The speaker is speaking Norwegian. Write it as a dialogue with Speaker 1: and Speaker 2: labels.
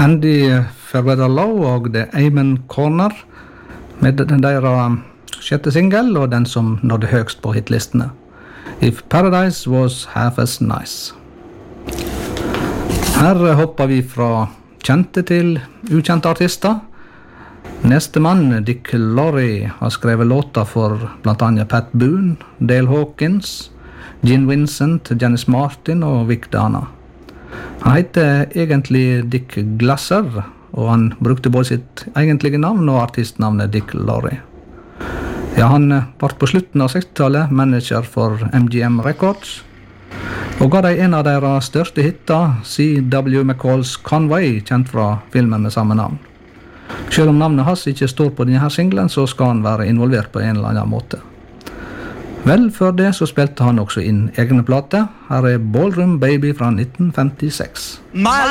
Speaker 1: Andy Figueroa og The Amen Corner med deres sjette single og den som nådde høgst på hitlistene. If Paradise Was Half As Nice. Her hopper vi fra kjente til ukjente artister. Neste mann, Dick Lowry, har skrevet låter for blant annet Pat Boone, Dale Hawkins, Gene Vincent, Janis Martin og Vic Dana. Han heter egentlig Dick Glasser, og han brukte både sitt egentlige navn og artistnavnet Dick Lowry. Ja, han var på slutten av 60-tallet manager for MGM Records, og ga de en av deres største hitter, C.W. McCall's Conway, kjent fra filmen med samme navn. Selv om navnet hans ikke står på denne singlen, så skal han være involvert på en eller annen måte. Vel, før det så spilte han også inn egne plater. Her er Ballroom Baby fra 1956.